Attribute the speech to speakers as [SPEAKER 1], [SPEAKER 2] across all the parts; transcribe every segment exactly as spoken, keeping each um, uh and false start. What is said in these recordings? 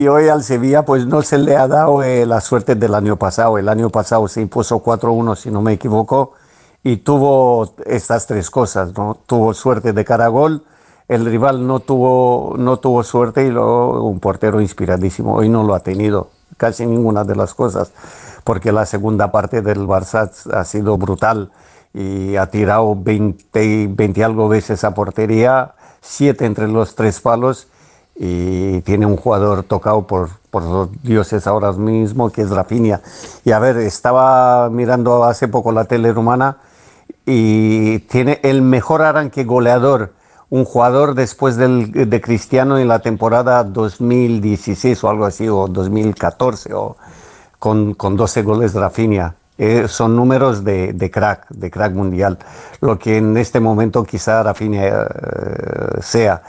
[SPEAKER 1] y hoy al Sevilla pues no se le ha dado eh, la suerte del año pasado. El año pasado se impuso cuatro uno, si no me equivoco, y tuvo estas tres cosas, ¿no? Tuvo suerte de cara a gol, el rival no tuvo, no tuvo suerte y luego un portero inspiradísimo. Hoy no lo ha tenido, casi ninguna de las cosas, porque la segunda parte del Barça ha sido brutal y ha tirado veinte, veinte algo veces a portería, siete entre los tres palos, y tiene un jugador tocado por, por los dioses ahora mismo, que es Rafinha. Y a ver, estaba mirando hace poco la tele rumana y tiene el mejor arranque goleador, un jugador después del, de Cristiano en la temporada dos mil dieciséis o algo así, o dos mil catorce, o con, con doce goles de Rafinha. Eh, son números de, de crack, de crack mundial, lo que en este momento quizá Rafinha eh, sea.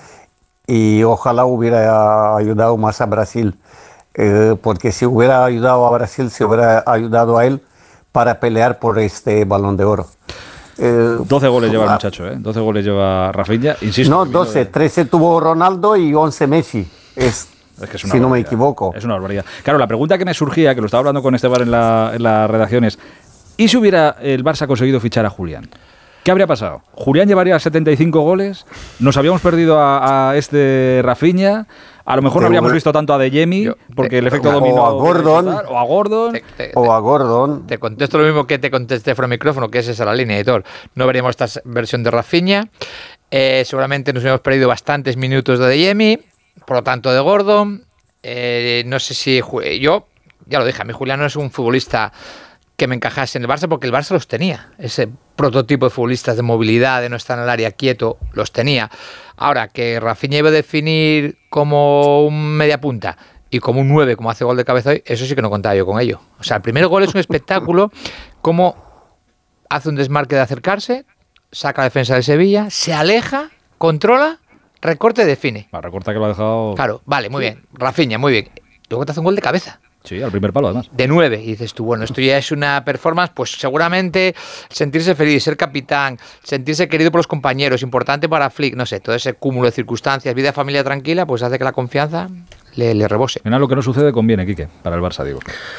[SPEAKER 1] Y ojalá hubiera ayudado más a Brasil, eh, porque si hubiera ayudado a Brasil, se hubiera ayudado a él para pelear por este Balón de Oro.
[SPEAKER 2] Eh, doce goles lleva el muchacho, ¿eh? doce goles lleva Rafinha, insisto.
[SPEAKER 1] No, doce, de... trece tuvo Ronaldo y once Messi. Es...
[SPEAKER 2] Es que es una
[SPEAKER 1] si no me
[SPEAKER 2] barbaridad.
[SPEAKER 1] equivoco.
[SPEAKER 2] Es una barbaridad. Claro, la pregunta que me surgía, que lo estaba hablando con Esteban en la, en la redacción, es: ¿y si hubiera el Barça conseguido fichar a Julián? ¿Qué habría pasado? ¿Julián llevaría setenta y cinco goles? ¿Nos habíamos perdido a, a este Rafinha? A lo mejor no habríamos visto tanto a De Jemi, porque te, el efecto
[SPEAKER 1] o
[SPEAKER 2] dominó.
[SPEAKER 1] O a Gordon.
[SPEAKER 2] O a Gordon.
[SPEAKER 3] Te, te,
[SPEAKER 1] o a Gordon.
[SPEAKER 3] Te contesto lo mismo que te contesté fuera de micrófono, que es esa la línea, editor. No veríamos esta versión de Rafinha. Eh, seguramente nos hemos perdido bastantes minutos de De Jemi, por lo tanto de Gordon. Eh, no sé si... Yo, ya lo dije, a mí Julián no es un futbolista que me encajase en el Barça, porque el Barça los tenía. Ese prototipo de futbolistas de movilidad, de no estar en el área quieto, los tenía. Ahora, que Rafinha iba a definir como un media punta y como un nueve, como hace gol de cabeza hoy, eso sí que no contaba yo con ello. O sea, el primer gol es un espectáculo, como hace un desmarque de acercarse, saca la defensa del Sevilla, se aleja, controla, recorte, define.
[SPEAKER 2] La recorta que lo ha dejado...
[SPEAKER 3] Claro, vale, muy bien. Rafinha, muy bien. Luego te hace un gol de cabeza.
[SPEAKER 2] Sí, al primer palo, además.
[SPEAKER 3] De nueve. Y dices tú, bueno, esto ya es una performance, pues seguramente sentirse feliz, ser capitán, sentirse querido por los compañeros, importante para Flick, no sé, todo ese cúmulo de circunstancias, vida, familia tranquila, pues hace que la confianza le, le rebose.
[SPEAKER 2] Mira, lo que no sucede conviene, Quique, para el Barça, digo.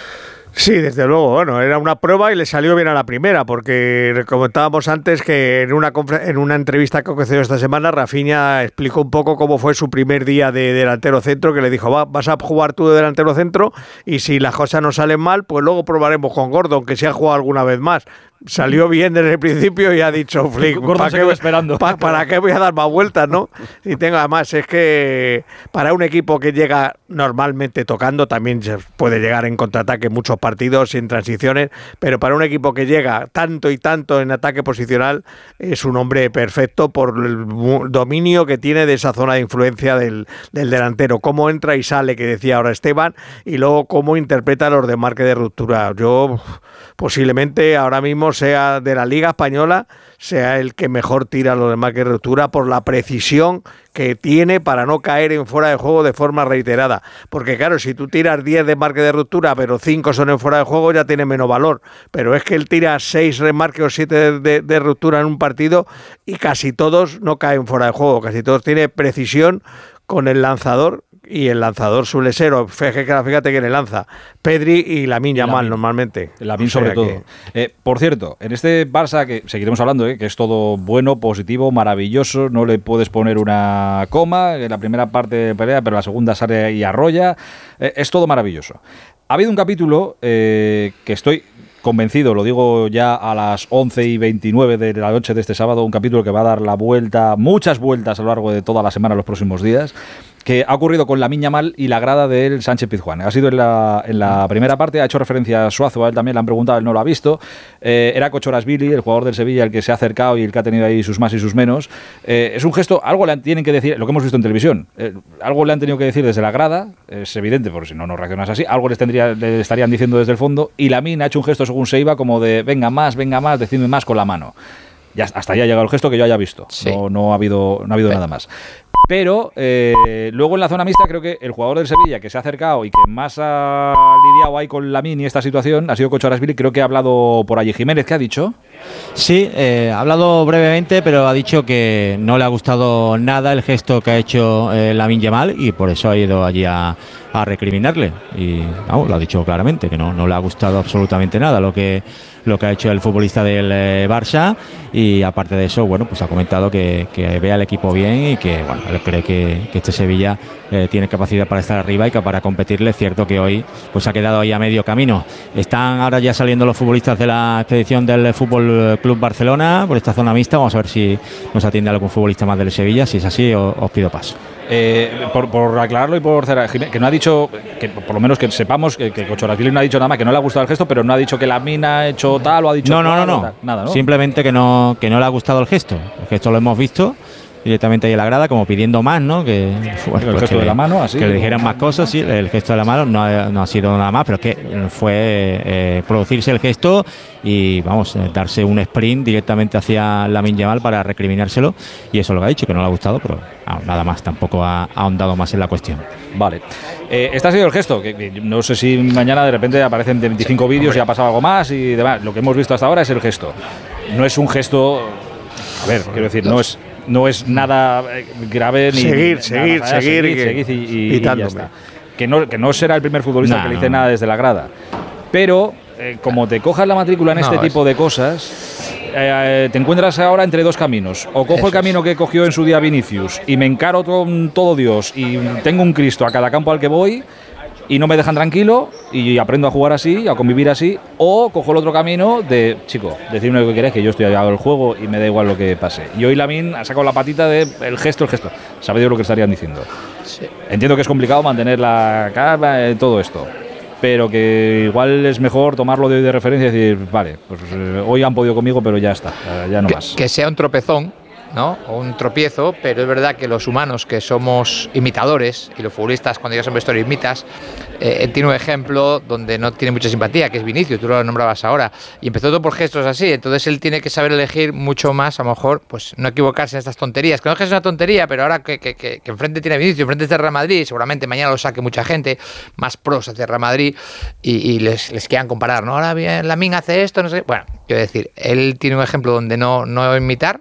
[SPEAKER 4] Sí, desde luego, bueno, era una prueba y le salió bien a la primera, porque comentábamos antes que en una en una entrevista que concedió esta semana, Rafinha explicó un poco cómo fue su primer día de delantero centro, que le dijo, va, vas a jugar tú de delantero centro y si las cosas no salen mal, pues luego probaremos con Gordon, que se ha jugado alguna vez más. Salió bien desde el principio y ha dicho Flick, ¿para qué,
[SPEAKER 2] esperando.
[SPEAKER 4] Pa, ¿para qué voy a dar más vueltas, no? Y tengo, además, es que para un equipo que llega normalmente tocando, también se puede llegar en contraataque en muchos partidos y en transiciones, pero para un equipo que llega tanto y tanto en ataque posicional, es un hombre perfecto por el dominio que tiene de esa zona de influencia del, del delantero, cómo entra y sale, que decía ahora Esteban, y luego cómo interpreta los desmarques de ruptura. Yo, posiblemente, ahora mismo sea de la Liga Española, sea el que mejor tira los desmarques de ruptura por la precisión que tiene para no caer en fuera de juego de forma reiterada. Porque claro, si tú tiras diez desmarques de ruptura, pero cinco son en fuera de juego, ya tiene menos valor. Pero es que él tira seis desmarques o siete de, de, de ruptura en un partido y casi todos no caen fuera de juego. Casi todos tiene precisión con el lanzador. Y el lanzador suele ser, fíjate que le lanza Pedri y Lamine Yamal normalmente.
[SPEAKER 2] Lamine sobre todo. Que... Eh, por cierto, en este Barça, que seguiremos hablando, eh, que es todo bueno, positivo, maravilloso, no le puedes poner una coma, en la primera parte pelea, pero la segunda sale y arrolla, eh, es todo maravilloso. Ha habido un capítulo eh, que estoy convencido, lo digo ya a las once y veintinueve de la noche de este sábado, un capítulo que va a dar la vuelta, muchas vueltas a lo largo de toda la semana, los próximos días, que ha ocurrido con Lamine Yamal y la grada del Sánchez Pizjuán. Ha sido en la, en la primera parte, ha hecho referencia a Suazo, a él también le han preguntado, él no lo ha visto. Eh, era Kochorashvili, el jugador del Sevilla, el que se ha acercado y el que ha tenido ahí sus más y sus menos. Eh, es un gesto, algo le tienen que decir, lo que hemos visto en televisión, eh, algo le han tenido que decir desde la grada, es evidente, porque si no, no reaccionas así, algo les tendría, le estarían diciendo desde el fondo, y Lamine ha hecho un gesto según se iba, como de venga más, venga más, decidme más con la mano. Ya, hasta ahí ha llegado el gesto que yo haya visto. Sí. No, no ha habido, no ha habido nada más. Pero eh, luego en la zona mixta creo que el jugador del Sevilla que se ha acercado y que más ha lidiado ahí con Lamine y esta situación ha sido Kotxarashvili. Creo que ha hablado por allí. Jiménez, ¿qué ha dicho?
[SPEAKER 5] Sí, eh, ha hablado brevemente, pero ha dicho que no le ha gustado nada el gesto que ha hecho eh, Lamine Yamal y por eso ha ido allí a, a recriminarle. Y vamos, lo ha dicho claramente, que no, no le ha gustado absolutamente nada lo que, lo que ha hecho el futbolista del eh, Barça. Y aparte de eso, bueno, pues ha comentado que, que ve al equipo bien y que, bueno, él cree que, que este Sevilla eh, tiene capacidad para estar arriba y que para competirle. Es cierto que hoy pues ha quedado ahí a medio camino. Están ahora ya saliendo los futbolistas de la expedición del Fútbol Club Barcelona por esta zona mixta. Vamos a ver si nos atiende algún futbolista más del Sevilla. Si es así, os, os pido paso.
[SPEAKER 2] Eh, por, por aclararlo y por cerrar, que no ha dicho, que por lo menos que sepamos que, que Kotxarashvili no ha dicho nada más, que no le ha gustado el gesto, pero no ha dicho que Lamine ha hecho tal o ha dicho
[SPEAKER 5] no, no, no, no.
[SPEAKER 2] Tal, nada, ¿no?
[SPEAKER 5] Simplemente que no, que no le ha gustado el gesto. El gesto lo hemos visto directamente ahí en la grada, como pidiendo más, ¿no? Que bueno,
[SPEAKER 2] el
[SPEAKER 5] pues
[SPEAKER 2] gesto
[SPEAKER 5] que,
[SPEAKER 2] de la mano, así.
[SPEAKER 5] Que le dijeran más cosas, sí, el gesto de la mano no ha, no ha sido nada más, pero es que fue eh, producirse el gesto y, vamos, eh, darse un sprint directamente hacia Lamine Yamal para recriminárselo, y eso es lo que ha dicho, que no le ha gustado, pero no, nada más, tampoco ha, ha ahondado más en la cuestión.
[SPEAKER 2] Vale. Eh, este ha sido el gesto, que, que no sé si mañana de repente aparecen veinticinco vídeos y ha pasado algo más y demás. Lo que hemos visto hasta ahora es el gesto. No es un gesto, a ver, quiero decir, no es no es nada grave ni
[SPEAKER 4] seguir,
[SPEAKER 2] ni,
[SPEAKER 4] seguir,
[SPEAKER 2] nada,
[SPEAKER 4] seguir,
[SPEAKER 2] seguir,
[SPEAKER 4] seguir,
[SPEAKER 2] seguir y, y, y ya está. Que no, que no será el primer futbolista
[SPEAKER 5] nah,
[SPEAKER 2] que le dice
[SPEAKER 5] no.
[SPEAKER 2] nada desde la grada. Pero eh, como te cojas la matrícula en
[SPEAKER 3] no,
[SPEAKER 2] este
[SPEAKER 3] es...
[SPEAKER 2] tipo de cosas, eh, te encuentras ahora entre dos caminos. O cojo
[SPEAKER 3] Eso
[SPEAKER 2] el camino
[SPEAKER 3] es.
[SPEAKER 2] que cogió en su día Vinicius y me encaro con todo Dios y tengo un Cristo a cada campo al que voy y no me dejan tranquilo y aprendo a jugar así, a convivir así, o cojo el otro camino de, chico, decidme lo que queráis, que yo estoy allá del juego y me da igual lo que pase. Y hoy Lamine ha sacado la patita de el gesto, el gesto. Sabéis lo que estarían diciendo.
[SPEAKER 3] Sí.
[SPEAKER 2] Entiendo que es complicado mantener la calma y todo esto, pero que igual es mejor tomarlo de, de referencia y decir, vale, pues eh, hoy han podido conmigo, pero ya está, ya no
[SPEAKER 3] que,
[SPEAKER 2] más.
[SPEAKER 3] Que sea un tropezón, ¿no? O un tropiezo, pero es verdad que los humanos que somos imitadores y los futbolistas cuando llegas a un vestuario imitas, eh, tiene un ejemplo donde no tiene mucha simpatía, que es Vinicius, tú lo nombrabas ahora, y empezó todo por gestos así, entonces él tiene que saber elegir mucho más, a lo mejor, pues no equivocarse en estas tonterías, que no es que es una tontería, pero ahora que, que, que, que enfrente tiene a Vinicius, enfrente está el Real Madrid, seguramente mañana lo saque mucha gente, más pros hacia el Real Madrid, y, y les, les quieran comparar, ¿no? Ahora bien, Lamine hace esto, no sé, bueno, quiero decir, él tiene un ejemplo donde no, no imitar,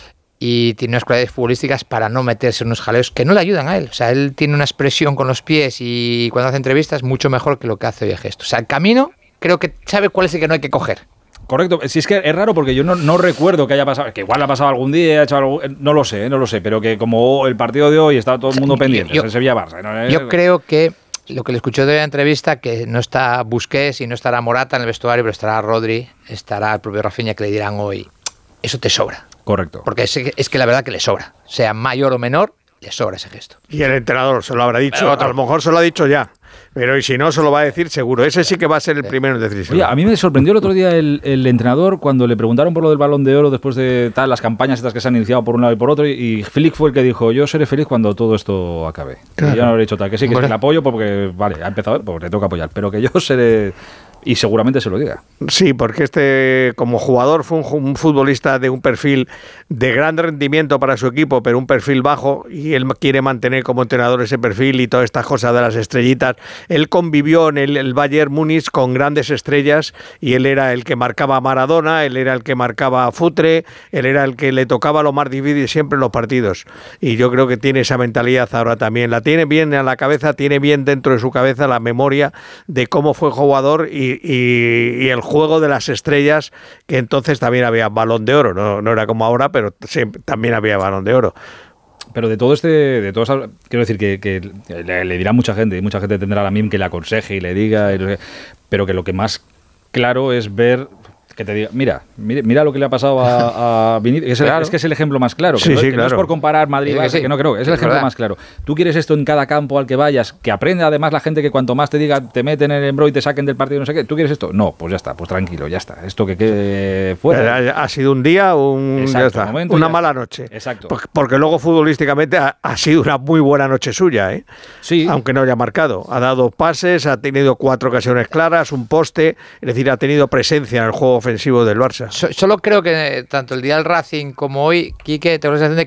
[SPEAKER 3] y tiene unas cualidades futbolísticas para no meterse en unos jaleos que no le ayudan a él. O sea, él tiene una expresión con los pies y cuando hace entrevistas mucho mejor que lo que hace hoy el gesto. O sea, el camino creo que sabe cuál es el que no hay que coger.
[SPEAKER 2] Correcto, si es que es raro porque yo no, no recuerdo que haya pasado, que igual ha pasado algún día, ha hecho algo, no lo sé, no lo sé, pero que como el partido de hoy está todo el mundo pendiente,
[SPEAKER 3] yo,
[SPEAKER 2] el Sevilla-Barça. ¿no?
[SPEAKER 3] Yo creo que lo que le escuché de la entrevista, que no está Busquets y no estará Morata en el vestuario, pero estará Rodri, estará el propio Rafinha, que le dirán hoy, eso te sobra.
[SPEAKER 2] Correcto.
[SPEAKER 3] Porque es, es que la verdad que le sobra. Sea mayor o menor, le sobra ese gesto.
[SPEAKER 4] Y el entrenador se lo habrá dicho. A lo mejor se lo ha dicho ya. Pero y si no, se lo va a decir seguro. Ese sí que va a ser el primero en decirse.
[SPEAKER 2] Oye, a mí me sorprendió el otro día el, el entrenador cuando le preguntaron por lo del Balón de Oro después de tal, las campañas estas que se han iniciado por un lado y por otro, y, y Flick fue el que dijo, yo seré feliz cuando todo esto acabe. Claro. Y yo no habré dicho tal, que sí, que bueno. sí, le apoyo porque, vale, ha empezado, pues le toca apoyar, pero que yo seré... Y seguramente se lo diga.
[SPEAKER 4] Sí, porque este como jugador fue un, un futbolista de un perfil de gran rendimiento para su equipo, pero un perfil bajo, y él quiere mantener como entrenador ese perfil y todas estas cosas de las estrellitas. Él convivió en el, el Bayern Múnich con grandes estrellas y él era el que marcaba a Maradona, él era el que marcaba a Futre, él era el que le tocaba lo más difícil siempre en los partidos. Y yo creo que tiene esa mentalidad ahora también. La tiene bien en la cabeza, tiene bien dentro de su cabeza la memoria de cómo fue jugador y Y, y el juego de las estrellas, que entonces también había Balón de Oro, no, no era como ahora, pero siempre, también había Balón de Oro.
[SPEAKER 2] Pero de todo este, de todo, quiero decir que, que le, le dirá mucha gente, y mucha gente tendrá a la M I M que le aconseje y le diga, pero que lo que más claro es ver... Que te diga, mira, mira, mira lo que le ha pasado a, a Vinicius. Es, claro. es que es el ejemplo más claro. Que, sí, no, sí, que claro. no es por comparar Madrid, sí, sí. que no creo, es el ejemplo ¿verdad? más claro. Tú quieres esto en cada campo al que vayas, que aprenda además la gente que cuanto más te diga, te meten en el embro y te saquen del partido, no sé qué. ¿Tú quieres esto? No, pues ya está, pues tranquilo, ya está. Esto que quede fuera.
[SPEAKER 4] Ha sido un día, un, Exacto, ya está, momento, una ya mala está. noche.
[SPEAKER 2] Exacto.
[SPEAKER 4] Porque, porque luego futbolísticamente ha, ha sido una muy buena noche suya, ¿eh?
[SPEAKER 2] Sí.
[SPEAKER 4] Aunque no haya marcado. Ha dado pases, ha tenido cuatro ocasiones claras, un poste, es decir, ha tenido presencia en el juego ofensivo del Barça.
[SPEAKER 3] Solo creo que tanto el día del Racing como hoy, Quique, tengo la sensación de que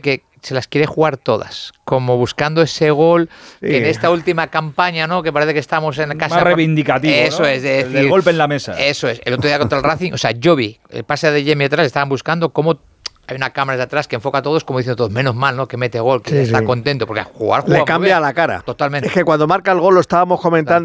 [SPEAKER 3] se las quiere jugar todas, como buscando ese gol que
[SPEAKER 4] Sí.
[SPEAKER 3] en esta última campaña, ¿no? Que parece que estamos en casa.
[SPEAKER 2] Más reivindicativo,
[SPEAKER 3] Eso
[SPEAKER 2] ¿no?
[SPEAKER 3] es, de
[SPEAKER 2] El
[SPEAKER 3] decir,
[SPEAKER 2] del golpe en la mesa.
[SPEAKER 3] Eso es. El otro día contra el Racing, o sea, yo vi el pase de Yemi atrás, estaban buscando cómo hay una cámara de atrás que enfoca a todos como diciendo todos, menos mal, ¿no? Que mete gol, que
[SPEAKER 4] Sí,
[SPEAKER 3] está
[SPEAKER 4] sí.
[SPEAKER 3] contento, porque jugar, jugar
[SPEAKER 4] Le cambia la cara.
[SPEAKER 3] Totalmente.
[SPEAKER 4] Es que cuando marca el gol lo estábamos comentando.